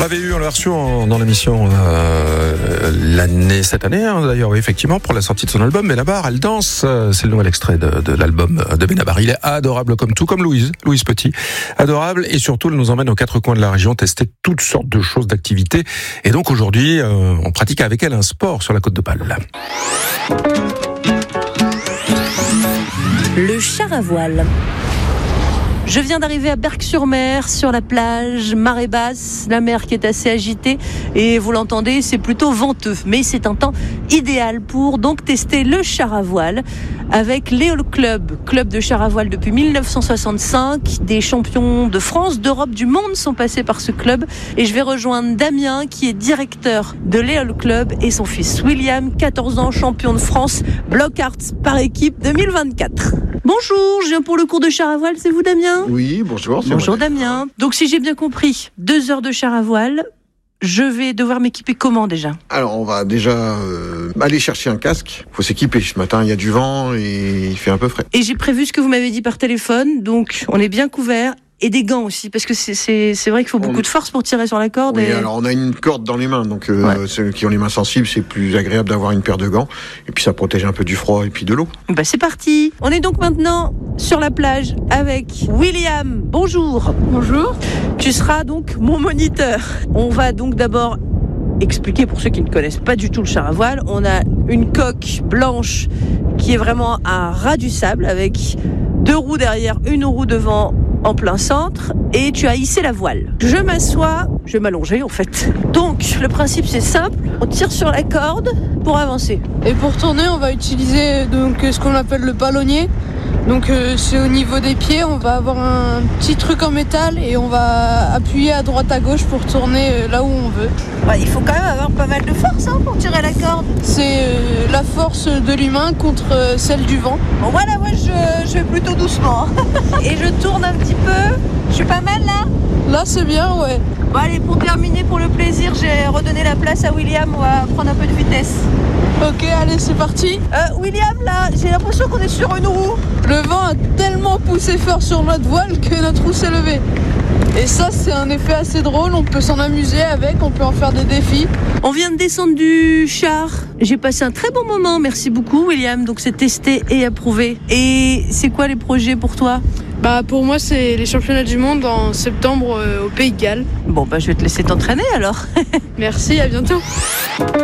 l'avait eu, on l'a reçu dans l'émission cette année, d'ailleurs, oui, effectivement, pour la sortie de son album Benabar, elle danse. C'est le nouvel extrait de l'album de Benabar. Il est adorable comme tout, comme Louise Petit. Adorable, et surtout, elle nous emmène aux quatre coins de la région tester toutes sortes de choses, d'activités. Et donc aujourd'hui, on pratique avec elle un sport sur la Côte d'Opale. Le char à voile. Je viens d'arriver à Berck-sur-Mer, sur la plage, marée basse, la mer qui est assez agitée et vous l'entendez, c'est plutôt venteux. Mais c'est un temps idéal pour donc tester le char à voile avec l'Éole Club, club de char à voile depuis 1965. Des champions de France, d'Europe, du monde sont passés par ce club et je vais rejoindre Damien qui est directeur de l'Éole Club et son fils William, 14 ans, champion de France, block arts par équipe 2024. Bonjour, je viens pour le cours de char à voile, c'est vous Damien ? Oui, bonjour. Bonjour Damien. Donc si j'ai bien compris, 2 heures de char à voile, je vais devoir m'équiper comment déjà ? Alors on va déjà aller chercher un casque. Il faut s'équiper. Ce matin il y a du vent et il fait un peu frais. Et j'ai prévu ce que vous m'avez dit par téléphone, donc on est bien couvert. Et des gants aussi, parce que c'est vrai qu'il faut beaucoup de force pour tirer sur la corde. Oui, alors on a une corde dans les mains, donc ceux qui ont les mains sensibles, c'est plus agréable d'avoir une paire de gants. Et puis ça protège un peu du froid et puis de l'eau. Bah c'est parti. On est donc maintenant sur la plage avec William. Bonjour. Bonjour. Tu seras donc mon moniteur. On va donc d'abord expliquer pour ceux qui ne connaissent pas du tout le char à voile. On a une coque blanche qui est vraiment à ras du sable avec 2 roues derrière, 1 roue devant en plein centre et tu as hissé la voile. Je m'assois, je vais m'allonger en fait. Donc le principe c'est simple, on tire sur la corde pour avancer. Et pour tourner, on va utiliser donc ce qu'on appelle le ballonnier. Donc c'est au niveau des pieds, on va avoir un petit truc en métal et on va appuyer à droite à gauche pour tourner là où on veut. Ouais, il faut quand même avoir pas mal de force pour tirer la corde. C'est la force de l'humain contre celle du vent. Bon voilà, moi je vais plutôt doucement. Et je tourne un petit peu. Je suis pas mal là ? Là c'est bien, ouais. Bon allez, pour terminer, pour le plaisir, j'ai redonné la place à William, on va prendre un peu de vitesse. Ok, allez, c'est parti. William, là, j'ai l'impression qu'on est sur une roue. Le vent a tellement poussé fort sur notre voile que notre roue s'est levée. Et ça, c'est un effet assez drôle, on peut s'en amuser avec, on peut en faire des défis. On vient de descendre du char. J'ai passé un très bon moment, merci beaucoup William. Donc c'est testé et approuvé. Et c'est quoi les projets pour toi ? Bah pour moi, c'est les championnats du monde en septembre au Pays de Galles. Bon, bah je vais te laisser t'entraîner alors. Merci, à bientôt.